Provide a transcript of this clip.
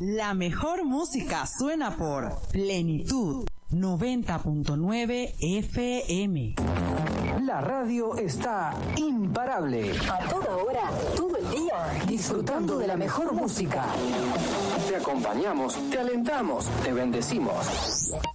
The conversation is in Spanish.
La mejor música suena por Plenitud 90.9 FM. La radio está imparable. A toda hora, todo el día, Disfrutando de la mejor música. Te acompañamos, te alentamos, te bendecimos.